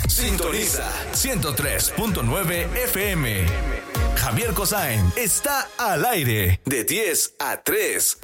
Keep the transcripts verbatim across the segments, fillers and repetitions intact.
Sintoniza ciento tres punto nueve F M. Javier Cosain está al aire de diez a tres.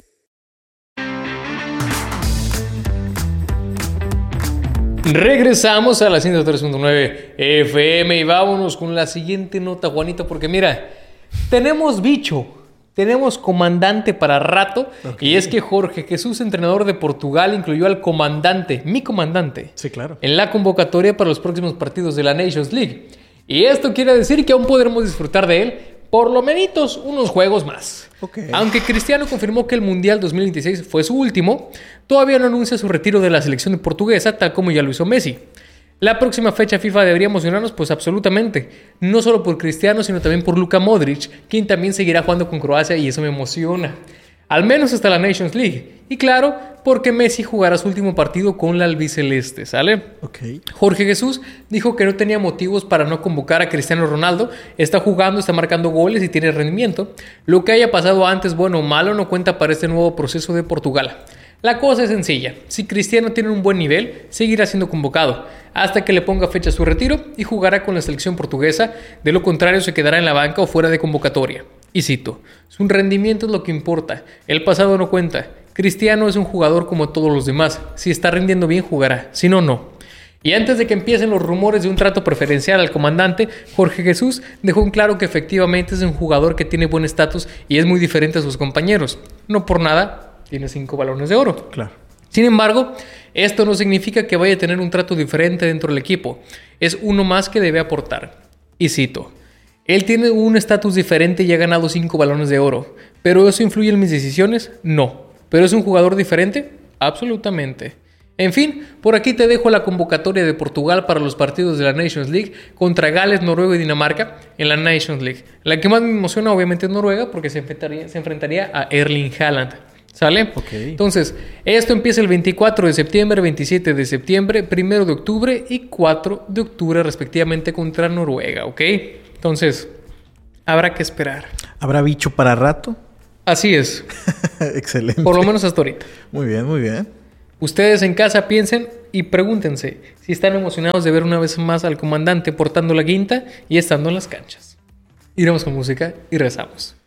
Regresamos a la ciento tres punto nueve F M y vámonos con la siguiente nota, Juanito, porque mira, tenemos bicho, tenemos comandante para rato, okay. Y es que Jorge Jesús, entrenador de Portugal, incluyó al comandante, mi comandante, sí, claro, en la convocatoria para los próximos partidos de la Nations League. Y esto quiere decir que aún podremos disfrutar de él por lo menos unos juegos más. Okay. Aunque Cristiano confirmó que el Mundial dos mil veintiséis fue su último, todavía no anuncia su retiro de la selección portuguesa, tal como ya lo hizo Messi. La próxima fecha FIFA debería emocionarnos, pues absolutamente. No solo por Cristiano, sino también por Luka Modric, quien también seguirá jugando con Croacia y eso me emociona. Al menos hasta la Nations League. Y claro, porque Messi jugará su último partido con la albiceleste, ¿sale? Okay. Jorge Jesús dijo que no tenía motivos para no convocar a Cristiano Ronaldo. Está jugando, está marcando goles y tiene rendimiento. Lo que haya pasado antes, bueno o malo, no cuenta para este nuevo proceso de Portugal. La cosa es sencilla. Si Cristiano tiene un buen nivel, seguirá siendo convocado hasta que le ponga fecha a su retiro y jugará con la selección portuguesa. De lo contrario, se quedará en la banca o fuera de convocatoria. Y cito, su rendimiento es lo que importa. El pasado no cuenta. Cristiano es un jugador como todos los demás. Si está rindiendo bien, jugará. Si no, no. Y antes de que empiecen los rumores de un trato preferencial al comandante, Jorge Jesús dejó en claro que efectivamente es un jugador que tiene buen estatus y es muy diferente a sus compañeros. No por nada, tiene cinco balones de oro. Claro. Sin embargo, esto no significa que vaya a tener un trato diferente dentro del equipo. Es uno más que debe aportar. Y cito, él tiene un estatus diferente y ha ganado cinco balones de oro. ¿Pero eso influye en mis decisiones? No. ¿Pero es un jugador diferente? Absolutamente. En fin, por aquí te dejo la convocatoria de Portugal para los partidos de la Nations League contra Gales, Noruega y Dinamarca en la Nations League. La que más me emociona obviamente es Noruega porque se enfrentaría, se enfrentaría a Erling Haaland. ¿Sale? Okay. Entonces, esto empieza el veinticuatro de septiembre, veintisiete de septiembre, primero de octubre y cuatro de octubre respectivamente contra Noruega, ¿ok? Entonces, habrá que esperar. ¿Habrá bicho para rato? Así es. Excelente. Por lo menos hasta ahorita. Muy bien, muy bien. Ustedes en casa piensen y pregúntense si están emocionados de ver una vez más al comandante portando la guinta y estando en las canchas. Iremos con música y rezamos.